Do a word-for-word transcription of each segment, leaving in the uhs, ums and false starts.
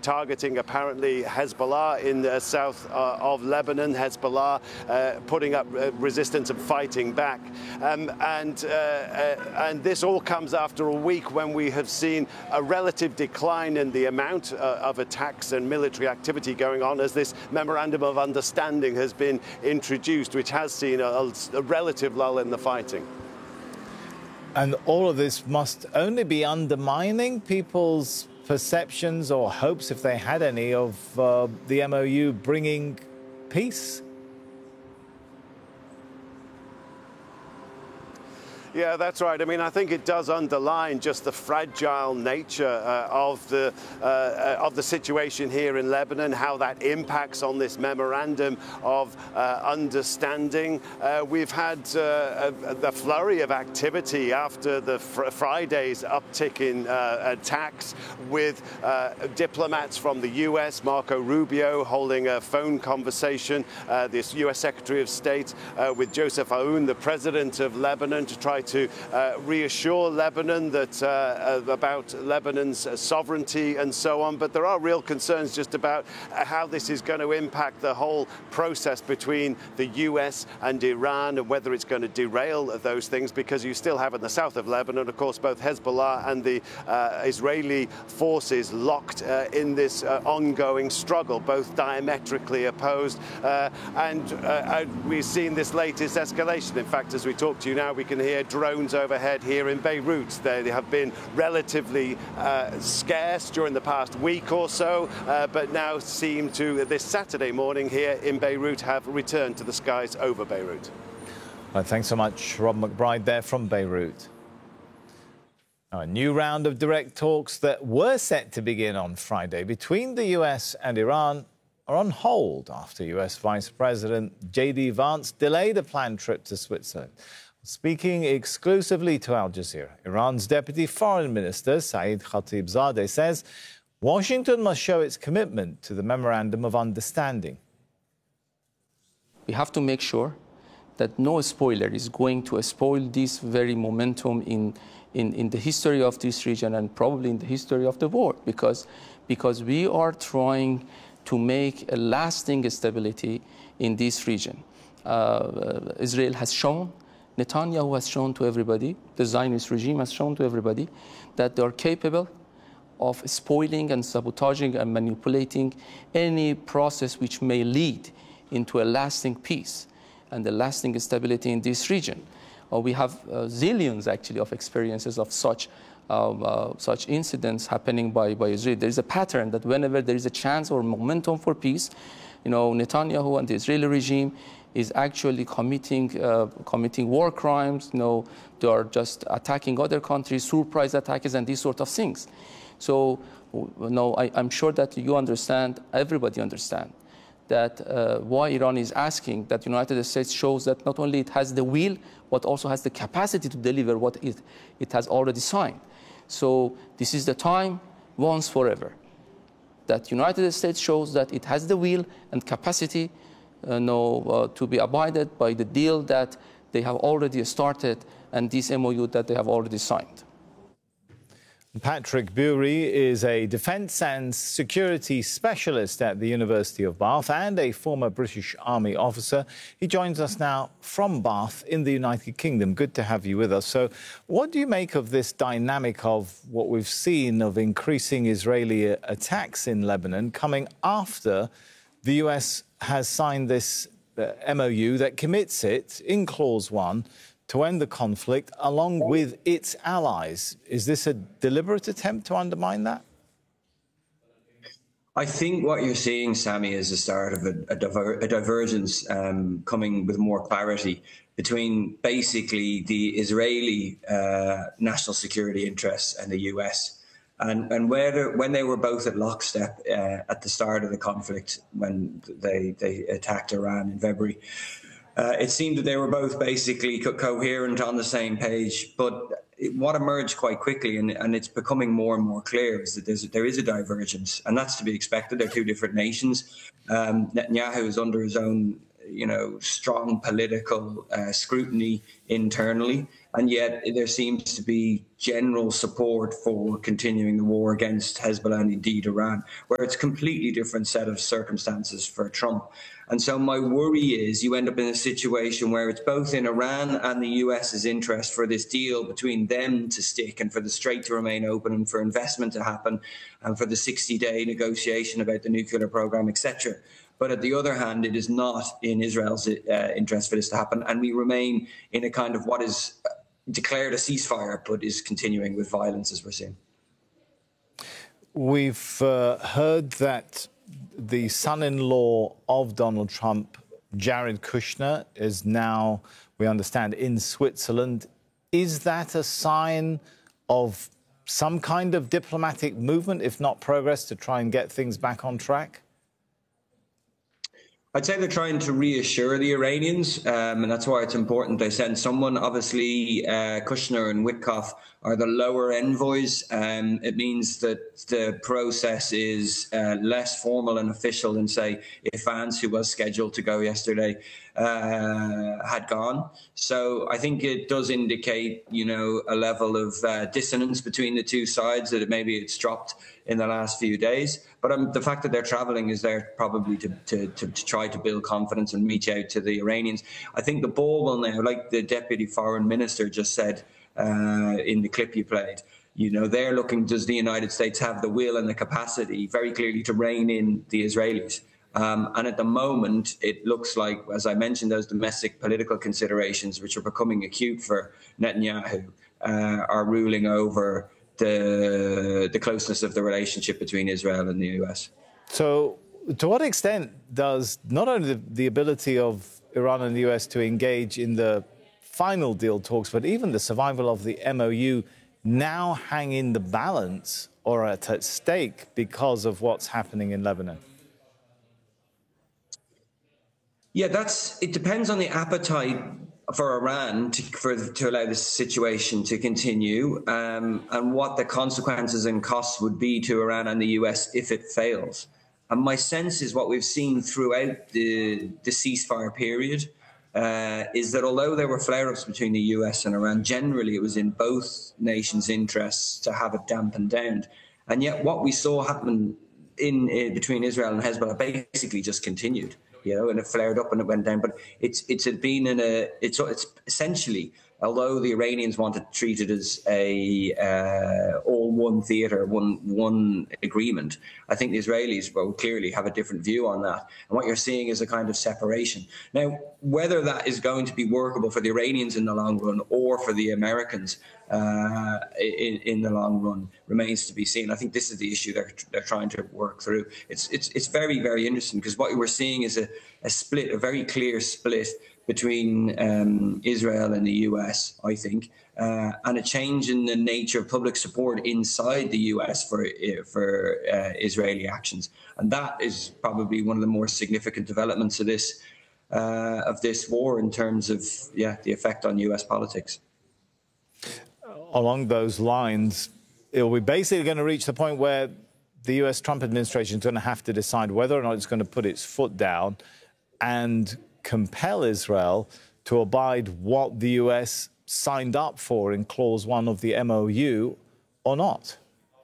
targeting apparently Hezbollah in the south uh, of Lebanon. Hezbollah uh, putting up uh, resistance and fighting back. Um, and, uh, uh, and this all comes after a week when we have seen a relative decline in the amount uh, of attacks and military activity going on as this memorandum of understanding has been introduced, which has seen a, a relative lull in the fighting. And all of this must only be undermining people's perceptions or hopes, if they had any, of uh, the M O U bringing peace. Yeah, that's right. I mean, I think it does underline just the fragile nature uh, of the uh, of the situation here in Lebanon, how that impacts on this memorandum of uh, understanding. Uh, we've had uh, a, the flurry of activity after the fr Friday's uptick in uh, attacks, with uh, diplomats from the U S, Marco Rubio, holding a phone conversation, uh, this U S Secretary of State, uh, with Joseph Aoun, the president of Lebanon, to try to uh, reassure Lebanon that uh, about Lebanon's uh, sovereignty and so on. But there are real concerns just about uh, how this is going to impact the whole process between the U S and Iran, and whether it's going to derail those things, because you still have in the south of Lebanon, of course, both Hezbollah and the uh, Israeli forces locked uh, in this uh, ongoing struggle, both diametrically opposed. Uh, and uh, we've seen this latest escalation. In fact, as we talk to you now, we can hear drones overhead here in Beirut. They have been relatively uh, scarce during the past week or so, uh, but now seem to, this Saturday morning here in Beirut, have returned to the skies over Beirut. Well, thanks so much, Rob McBride there from Beirut. Now, a new round of direct talks that were set to begin on Friday between the U S and Iran are on hold after U S Vice President J D Vance delayed a planned trip to Switzerland. Speaking exclusively to Al Jazeera, Iran's Deputy Foreign Minister Saeed Khatibzadeh says Washington must show its commitment to the Memorandum of Understanding. We have to make sure that no spoiler is going to spoil this very momentum in, in, in the history of this region and probably in the history of the world, because, because we are trying to make a lasting stability in this region. Uh, Israel has shown, Netanyahu has shown to everybody, the Zionist regime has shown to everybody that they are capable of spoiling and sabotaging and manipulating any process which may lead into a lasting peace and a lasting stability in this region. Uh, we have uh, zillions, actually, of experiences of such um, uh, such incidents happening by, by Israel. There is a pattern that whenever there is a chance or momentum for peace, you know, Netanyahu and the Israeli regime is actually committing uh, committing war crimes. You know, they are just attacking other countries, surprise attacks, and these sort of things. So, you know, I, I'm sure that you understand, everybody understands, that uh, why Iran is asking that the United States shows that not only it has the will, but also has the capacity to deliver what it, it has already signed. So this is the time, once forever, that the United States shows that it has the will and capacity uh, no, uh, to be abided by the deal that they have already started and this M O U that they have already signed. Patrick Bury is a defence and security specialist at the University of Bath and a former British Army officer. He joins us now from Bath in the United Kingdom. Good to have you with us. So what do you make of this dynamic of what we've seen of increasing Israeli attacks in Lebanon coming after the U S has signed this uh, M O U that commits it in Clause one to end the conflict along with its allies? Is this a deliberate attempt to undermine that? I think what you're seeing, Sammy, is the start of a, a, diver, a divergence um, coming with more clarity between basically the Israeli uh, national security interests and the U S. And, and where, when they were both at lockstep uh, at the start of the conflict, when they, they attacked Iran in February, Uh, it seemed that they were both basically co coherent on the same page, but it, what emerged quite quickly, and, and it's becoming more and more clear, is that there's, there is a divergence, and that's to be expected. They're two different nations. Um, Netanyahu is under his own you know, strong political uh, scrutiny internally. And yet there seems to be general support for continuing the war against Hezbollah and indeed Iran, where it's a completely different set of circumstances for Trump. And so my worry is you end up in a situation where it's both in Iran and the US's interest for this deal between them to stick and for the strait to remain open and for investment to happen and for the sixty-day negotiation about the nuclear program, et cetera. But at the other hand, it is not in Israel's uh, interest for this to happen. And we remain in a kind of what is declared a ceasefire, but is continuing with violence, as we're seeing. We've uh, heard that the son-in-law of Donald Trump, Jared Kushner, is now, we understand, in Switzerland. Is that a sign of some kind of diplomatic movement, if not progress, to try and get things back on track? I'd say they're trying to reassure the Iranians, um, and that's why it's important they send someone. Obviously, uh, Kushner and Witkoff are the lower envoys. Um, it means that the process is uh, less formal and official than, say, if Vance, who was scheduled to go yesterday, uh, had gone. So I think it does indicate, you know, a level of uh, dissonance between the two sides, that it, maybe it's dropped in the last few days. But um, the fact that they're traveling is there probably to, to, to, to try to build confidence and reach out to the Iranians. I think the ball will now, like the Deputy Foreign Minister just said uh, in the clip you played, you know, they're looking, does the United States have the will and the capacity very clearly to rein in the Israelis? Um, and at the moment, it looks like, as I mentioned, those domestic political considerations, which are becoming acute for Netanyahu, uh, are ruling over the the closeness of the relationship between Israel and the U S. So to what extent does not only the, the ability of Iran and the U S to engage in the final deal talks, but even the survival of the M O U now hang in the balance or at, at stake because of what's happening in Lebanon? Yeah, that's, it depends on the appetite for Iran to, for, to allow this situation to continue, um, and what the consequences and costs would be to Iran and the U S if it fails. And my sense is what we've seen throughout the, the ceasefire period uh, is that although there were flare-ups between the U S and Iran, generally it was in both nations' interests to have it dampened down. And yet what we saw happen in, in between Israel and Hezbollah basically just continued. You know, and it flared up and it went down. But it's it's been in a it's it's essentially, although the Iranians want to treat it as a uh, all one theatre, one one agreement, I think the Israelis will clearly have a different view on that. And what you're seeing is a kind of separation. Now, whether that is going to be workable for the Iranians in the long run or for the Americans uh, in, in the long run remains to be seen. I think this is the issue they're, they're trying to work through. It's it's it's very, very interesting because what we're seeing is a, a split, a very clear split between um, Israel and the U S, I think, uh, and a change in the nature of public support inside the U S for for uh, Israeli actions. And that is probably one of the more significant developments of this uh, of this war in terms of yeah the effect on U S politics. Along those lines, it'll be basically going to reach the point where the U S Trump administration is going to have to decide whether or not it's going to put its foot down and compel Israel to abide what the U S signed up for in Clause one of the M O U or not?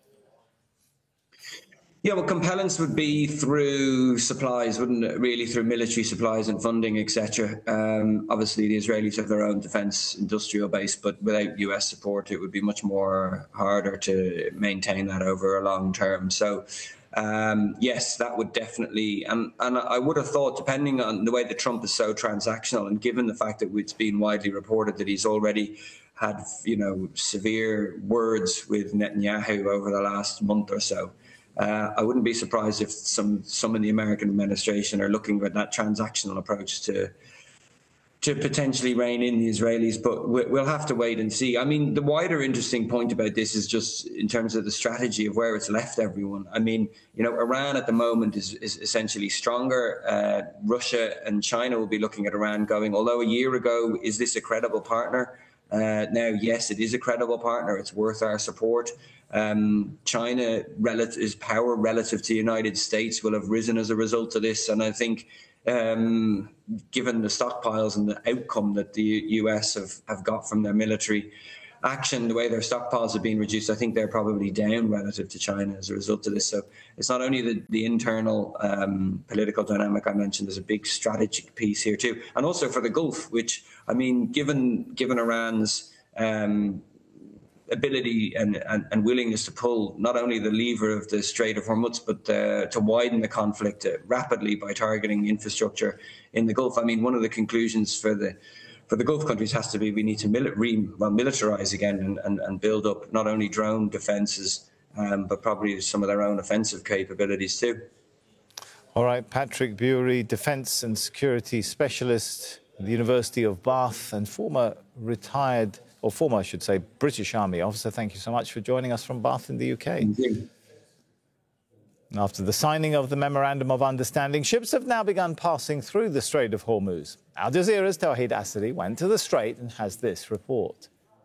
Yeah, well, compellence would be through supplies, wouldn't it? Really, through military supplies and funding, et cetera. Um, obviously, the Israelis have their own defence industrial base, but without U S support, it would be much more harder to maintain that over a long term. So, um, yes, that would definitely, and, and I would have thought, depending on the way that Trump is so transactional, and given the fact that it's been widely reported that he's already had, you know, severe words with Netanyahu over the last month or so. Uh, I wouldn't be surprised if some some in the American administration are looking at that transactional approach to to potentially rein in the Israelis, but we'll have to wait and see. I mean, the wider interesting point about this is just in terms of the strategy of where it's left everyone. I mean, you know, Iran at the moment is, is essentially stronger. Uh, Russia and China will be looking at Iran going, although a year ago, is this a credible partner? Uh, now, yes, it is a credible partner. It's worth our support. Um, China, relative, power relative to the United States will have risen as a result of this. And I think um, given the stockpiles and the outcome that the U S have, have got from their military action, the way their stockpiles have been reduced, I think they're probably down relative to China as a result of this. So it's not only the, the internal um, political dynamic I mentioned, there's a big strategic piece here too. And also for the Gulf, which, I mean, given given Iran's um, ability and, and, and willingness to pull not only the lever of the Strait of Hormuz, but uh, to widen the conflict uh, rapidly by targeting infrastructure in the Gulf. I mean, one of the conclusions for the for the Gulf countries has to be we need to mili- re- well, militarize again and, and, and build up not only drone defenses, um, but probably some of their own offensive capabilities too. All right, Patrick Bury, Defence and Security Specialist at the University of Bath and former retired, or former, I should say, British Army officer. Thank you so much for joining us from Bath in the U K. Thank you. After the signing of the Memorandum of Understanding, ships have now begun passing through the Strait of Hormuz. Al Jazeera's Tawhid Asadi went to the strait and has this report.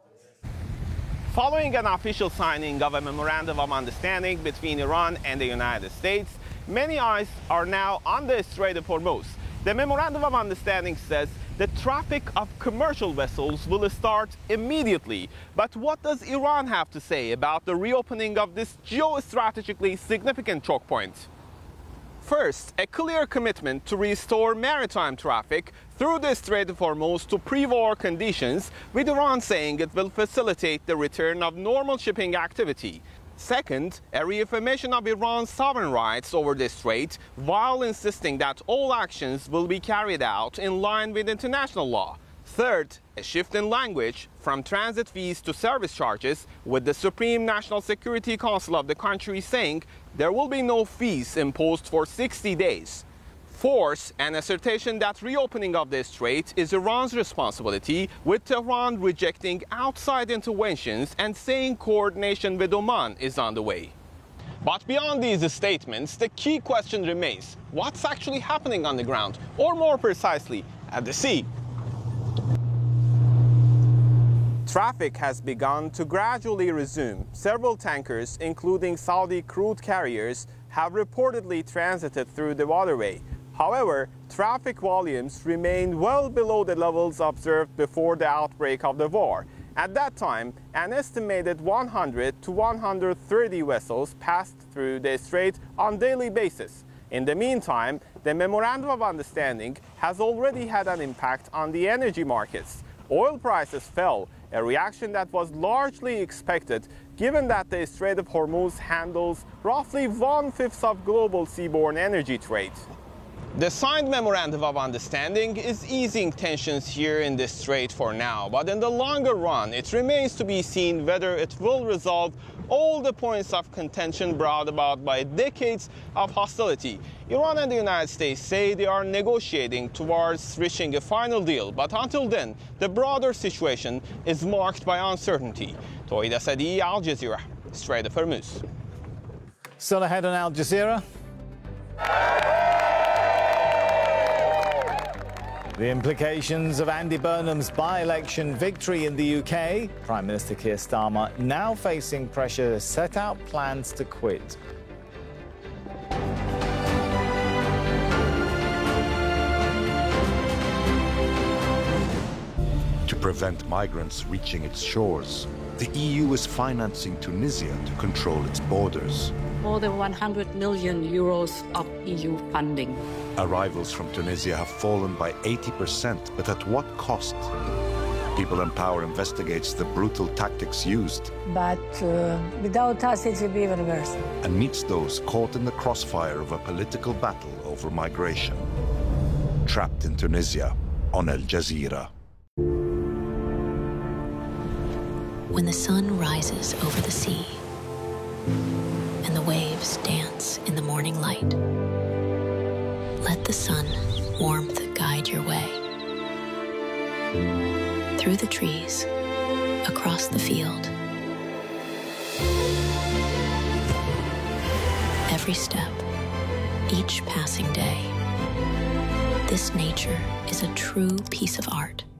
Following an official signing of a Memorandum of Understanding between Iran and the United States, many eyes are now on the Strait of Hormuz. The Memorandum of Understanding says the traffic of commercial vessels will start immediately. But what does Iran have to say about the reopening of this geostrategically significant choke point? First, a clear commitment to restore maritime traffic through the Strait of Hormuz to pre-war conditions, with Iran saying it will facilitate the return of normal shipping activity. Second, a reaffirmation of Iran's sovereign rights over the strait, while insisting that all actions will be carried out in line with international law. Third, a shift in language from transit fees to service charges, with the Supreme National Security Council of the country saying there will be no fees imposed for sixty days. Fourth, an assertion that reopening of the strait is Iran's responsibility, with Tehran rejecting outside interventions and saying coordination with Oman is on the way. But beyond these statements, the key question remains: what's actually happening on the ground, or more precisely, at the sea? Traffic has begun to gradually resume. Several tankers, including Saudi crude carriers, have reportedly transited through the waterway. However, traffic volumes remain well below the levels observed before the outbreak of the war. At that time, an estimated one hundred to one hundred thirty vessels passed through the strait on a daily basis. In the meantime, the Memorandum of Understanding has already had an impact on the energy markets. Oil prices fell, a reaction that was largely expected, given that the Strait of Hormuz handles roughly one-fifth of global seaborne energy trade. The signed Memorandum of Understanding is easing tensions here in the strait for now, but in the longer run, it remains to be seen whether it will resolve all the points of contention brought about by decades of hostility. Iran and the United States say they are negotiating towards reaching a final deal, but until then, the broader situation is marked by uncertainty. Tawhid Asadi, Al Jazeera, Strait of Hormuz. Still ahead on Al Jazeera. The implications of Andy Burnham's by-election victory in the U K. Prime Minister Keir Starmer now facing pressure to set out plans to quit. To prevent migrants reaching its shores, the E U is financing Tunisia to control its borders. More than one hundred million euros of E U funding. Arrivals from Tunisia have fallen by eighty percent, but at what cost? People in Power investigates the brutal tactics used. But uh, without us, it will be even worse. And meets those caught in the crossfire of a political battle over migration. Trapped in Tunisia on Al Jazeera. When the sun rises over the sea and the waves dance in the morning light, let the sun warmth guide your way. Through the trees, across the field. Every step, each passing day. This nature is a true piece of art.